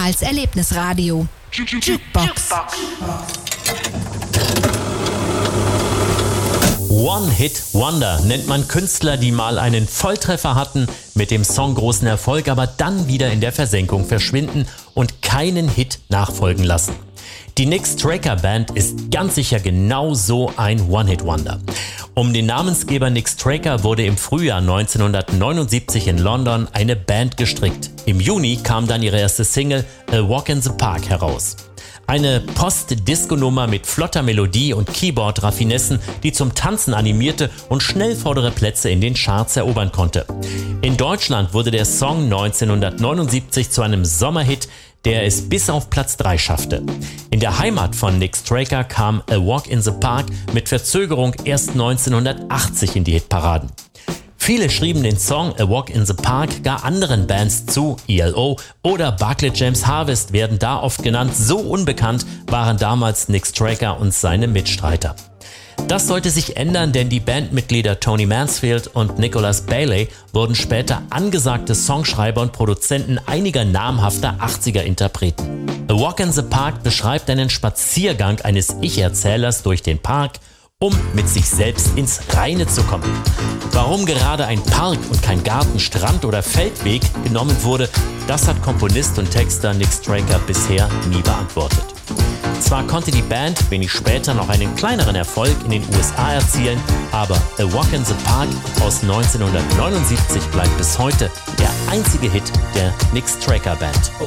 als Erlebnisradio. Jukebox. One-Hit-Wonder nennt man Künstler, die mal einen Volltreffer hatten, mit dem Song großen Erfolg, aber dann wieder in der Versenkung verschwinden und keinen Hit nachfolgen lassen. Die Nick Straker Band ist ganz sicher genau so ein One-Hit-Wonder. Um den Namensgeber Nick Straker wurde im Frühjahr 1979 in London eine Band gestrickt. Im Juni kam dann ihre erste Single A Walk in the Park heraus. Eine Post-Disco-Nummer mit flotter Melodie und Keyboard-Raffinessen, die zum Tanzen animierte und schnell vordere Plätze in den Charts erobern konnte. In Deutschland wurde der Song 1979 zu einem Sommerhit, der es bis auf Platz 3 schaffte. In der Heimat von Nick Straker kam A Walk in the Park mit Verzögerung erst 1980 in die Hitparaden. Viele schrieben den Song A Walk in the Park gar anderen Bands zu, ELO oder Barclay James Harvest werden da oft genannt. So unbekannt waren damals Nick Straker und seine Mitstreiter. Das sollte sich ändern, denn die Bandmitglieder Tony Mansfield und Nicholas Bailey wurden später angesagte Songschreiber und Produzenten einiger namhafter 80er-Interpreten. A Walk in the Park beschreibt einen Spaziergang eines Ich-Erzählers durch den Park, um mit sich selbst ins Reine zu kommen. Warum gerade ein Park und kein Garten, Strand oder Feldweg genommen wurde, das hat Komponist und Texter Nick Straker bisher nie beantwortet. Zwar konnte die Band wenig später noch einen kleineren Erfolg in den USA erzielen, aber A Walk in the Park aus 1979 bleibt bis heute der einzige Hit der Nick Straker Band.